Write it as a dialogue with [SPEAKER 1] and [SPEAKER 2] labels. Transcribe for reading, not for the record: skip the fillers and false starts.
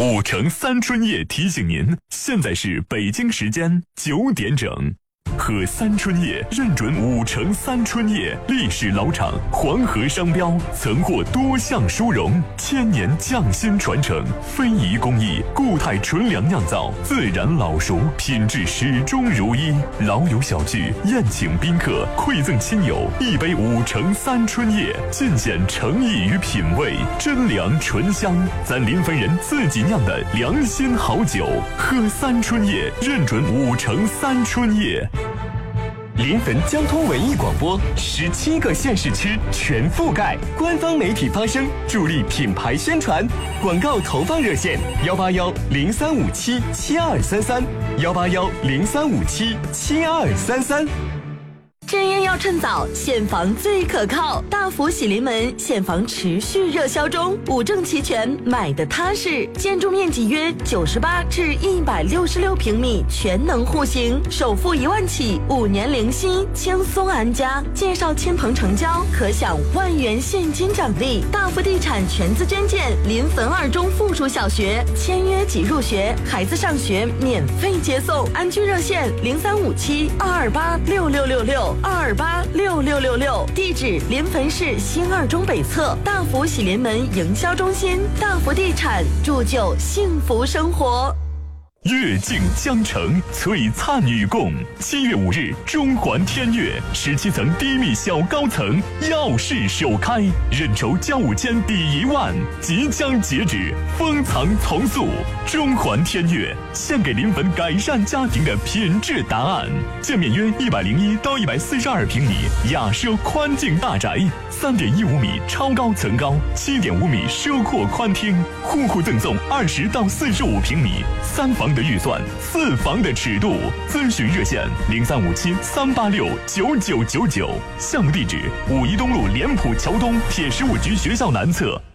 [SPEAKER 1] 5城3春夜提醒您，现在是北京时间9点整。喝3春夜认准5城3春夜，历史老厂，黄河商标，曾获多项殊荣，1000年匠心传承，非遗工艺，固态纯粮酿造，自然老熟，品质始终如一。老友小聚，宴请宾客，馈赠亲友，一杯5城3春夜，尽显诚意与品味，真粮醇香，咱临汾人自己酿的良心好酒。喝3春夜认准5城3春夜。
[SPEAKER 2] 临汾交通文艺广播17个县市区全覆盖，官方媒体发声，助力品牌宣传。广告投放热线18103577233，18103577233。
[SPEAKER 3] 正烟要趁早，现房最可靠。大福喜临门现房持续热销中，5证齐全，买的踏实。建筑面积约98至166平米，全能户型，首付1万起，5年零息，轻松安家。介绍亲朋成交，可享1万元现金奖励。大福地产全资捐建临汾2中附属小学，签约即入学，孩子上学免费接送。安居热线035722866666。2286666，地址临汾市新2中北侧大福喜临门营销中心。大福地产，铸就幸福生活。
[SPEAKER 1] 月镜江城，璀璨与共。7月5日，中环天悦17层低密小高层耀世首开，认筹交5间抵1万，即将截止，封藏从速。中环天悦献给临汾改善家庭的品质答案。建面约101到142平米，雅奢宽净大宅，3.15米超高层高，7.5米奢阔宽厅，户赠送20到45平米，3房的预算，4房的尺度。咨询热线035738699999。项目地址：5一东路莲圃桥东铁15局学校南侧。